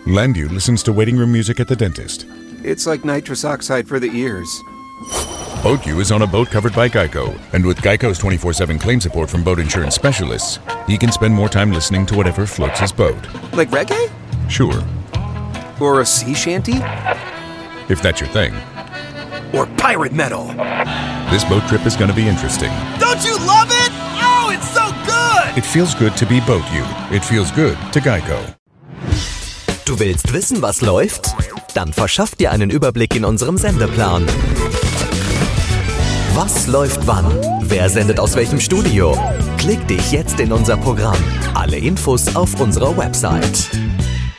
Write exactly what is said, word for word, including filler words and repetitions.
Landu listens to waiting room music at the dentist. It's like nitrous oxide for the ears. BoatU is on a boat covered by Geico, and with Geico's twenty-four seven claim support from boat insurance specialists, he can spend more time listening to whatever floats his boat. Like reggae? Sure. Or a sea shanty? If that's your thing. Or pirate metal? This boat trip is going to be interesting. Don't you love it? Oh, it's so good! It feels good to be BoatU. It feels good to Geico. Du willst wissen, was läuft? Dann verschaff dir einen Überblick in unserem Sendeplan. Was läuft wann? Wer sendet aus welchem Studio? Klick dich jetzt in unser Programm. Alle Infos auf unserer Website.